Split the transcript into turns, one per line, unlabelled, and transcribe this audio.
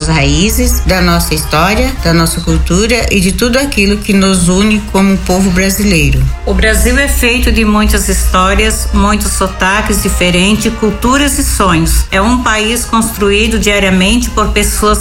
raízes, da nossa história, da nossa cultura e de tudo aquilo que nos une como povo brasileiro.
O Brasil é feito de muitas histórias, muitos sotaques diferentes, culturas e sonhos. É um país construído diariamente por pessoas